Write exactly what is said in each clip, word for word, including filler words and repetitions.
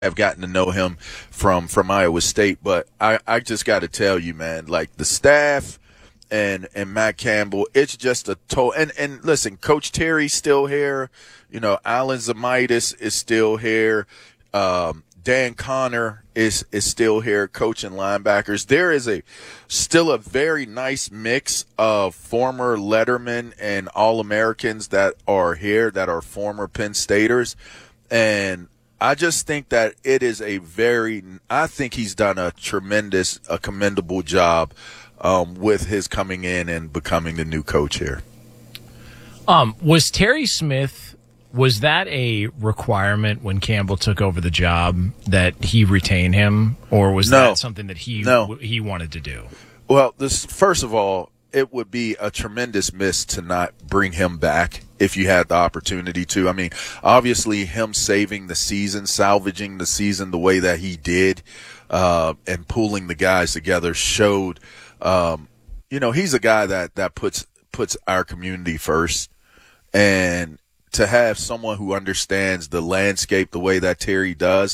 have gotten to know him from from Iowa State, but I, I just got to tell you, man, like the staff and and Matt Campbell, it's just a total. And and listen, Coach Terry's still here, you know, Alan Zamitis is still here, um, Dan Connor is is still here coaching linebackers. There is a still a very nice mix of former Letterman and All-Americans that are here that are former Penn Staters, and I just think that it is a very – I think he's done a tremendous, a commendable job um, with his coming in and becoming the new coach here. Um, was Terry Smith – was that a requirement when Campbell took over the job that he retain him, or was no. that something that he no. he wanted to do? Well, this first of all, it would be a tremendous miss to not bring him back if you had the opportunity to. I mean, obviously him saving the season, salvaging the season the way that he did, uh, and pulling the guys together showed, um, you know, he's a guy that, that puts, puts our community first. And to have someone who understands the landscape the way that Terry does,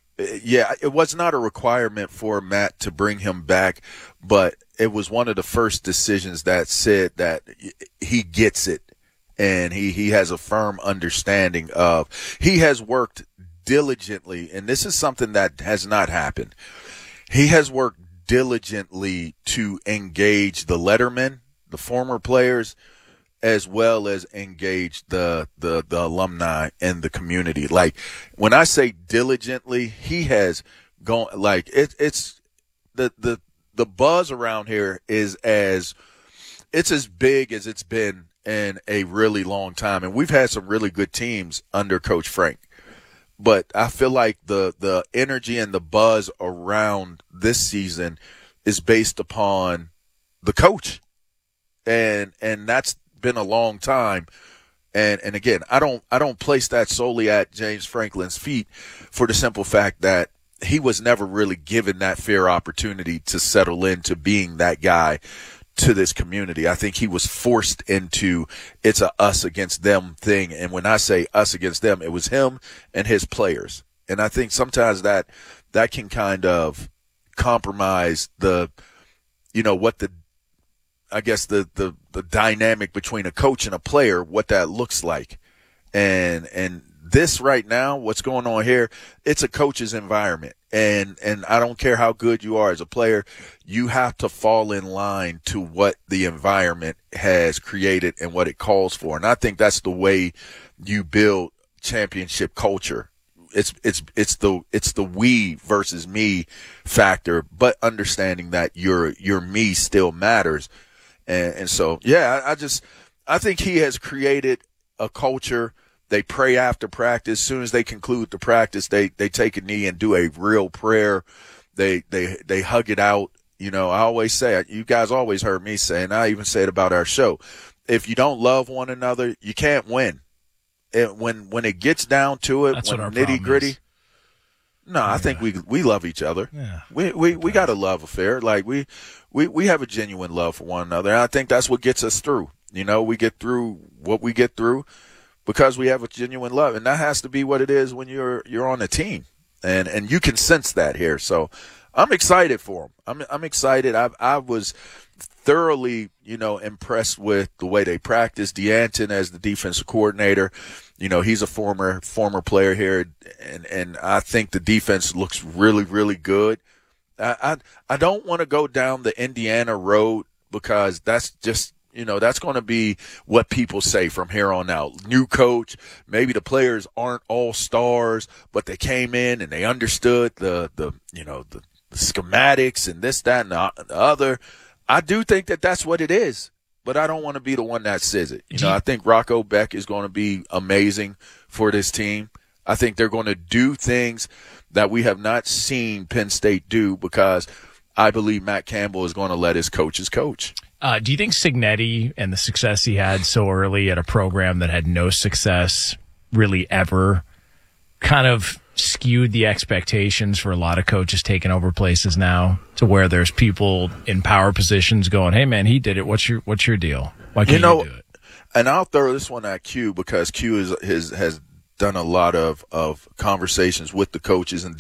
yeah, it was not a requirement for Matt to bring him back, but it was one of the first decisions that said that he gets it and he, he has a firm understanding of – he has worked diligently, and this is something that has not happened. He has worked diligently to engage the Lettermen, the former players, as well as engage the, the, the alumni and the community. Like, when I say diligently, he has gone, like, it, it's the, the, the buzz around here is as, it's as big as it's been in a really long time. And we've had some really good teams under Coach Frank. But I feel like the, the energy and the buzz around this season is based upon the coach. And, and that's been a long time. And, and again, I don't, I don't place that solely at James Franklin's feet for the simple fact that he was never really given that fair opportunity to settle into being that guy to this community. I think he was forced into it's a us against them thing. And when I say us against them, it was him and his players. And I think sometimes that, that can kind of compromise the, you know, what the, I guess the, the, the dynamic between a coach and a player, what that looks like. And, and this right now, what's going on here, it's a coach's environment. And, and I don't care how good you are as a player, you have to fall in line to what the environment has created and what it calls for. And I think that's the way you build championship culture. It's, it's, it's the, it's the we versus me factor, but understanding that your, your me still matters. And, and so, yeah, I, I just I think he has created a culture. They pray after practice. As soon as they conclude the practice, they, they take a knee and do a real prayer. They they they hug it out. You know, I always say, you guys always heard me say, and I even say it about our show, if you don't love one another, you can't win. It, when when it gets down to it, That's when what our nitty gritty. is. No, I Yeah. think we we love each other. Yeah. We we we got a love affair. Like we we we have a genuine love for one another. And I think that's what gets us through. You know, we get through what we get through because we have a genuine love, and that has to be what it is when you're you're on a team, and and you can sense that here. So I'm excited for him. I'm I'm excited. I I was thoroughly, you know, impressed with the way they practice. DeAnton as the defensive coordinator, you know, he's a former former player here, and and I think the defense looks really really good. I I, I don't want to go down the Indiana road because that's just, you know, that's going to be what people say from here on out. New coach, maybe the players aren't all stars, but they came in and they understood the the you know the, the schematics and this that and the, the other. I do think that that's what it is, but I don't want to be the one that says it. You know, I think Rocco Beck is going to be amazing for this team. I think they're going to do things that we have not seen Penn State do because I believe Matt Campbell is going to let his coaches coach. Uh, do you think Cignetti and the success he had so early at a program that had no success really ever kind of skewed the expectations for a lot of coaches taking over places now to where there's people in power positions going, hey, man, he did it. What's your what's your deal? Why can't you, know, you do it? And I'll throw this one at Q because Q is his, has done a lot of, of conversations with the coaches and